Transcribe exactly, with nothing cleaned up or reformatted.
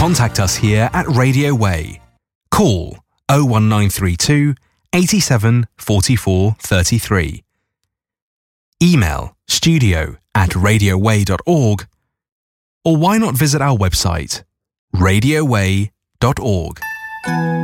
Contact us here at Radio Way. Call oh one nine three two, eighty-seven, forty-four, thirty-three. Email studio at radioway dot org, or why not visit our website radio way dot org.